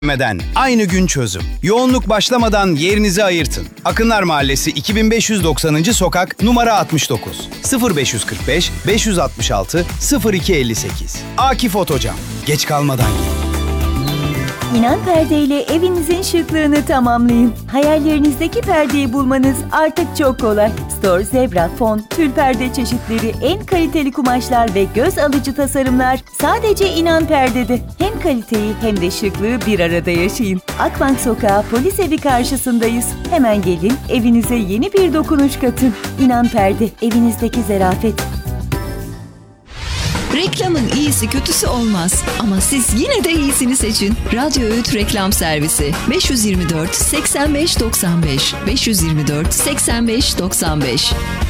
Aynı gün çözüm. Yoğunluk başlamadan yerinizi ayırtın. Akınlar Mahallesi 2590. Sokak numara 69 0545 566 0258. Akif Otocan. Geç kalmadan gelin. İnan Perde ile evinizin şıklığını tamamlayın. Hayallerinizdeki perdeyi bulmanız artık çok kolay. Store, zebra, fon, tül perde çeşitleri, en kaliteli kumaşlar ve göz alıcı tasarımlar sadece İnan Perde'de. Hem kaliteyi hem de şıklığı bir arada yaşayın. Akbank Sokağı Polis Evi karşısındayız. Hemen gelin, evinize yeni bir dokunuş katın. İnan Perde, evinizdeki zarafet. Reklamın iyisi kötüsü olmaz ama siz yine de iyisini seçin. Radyo Öğüt Reklam Servisi 524 85 95 524 85 95.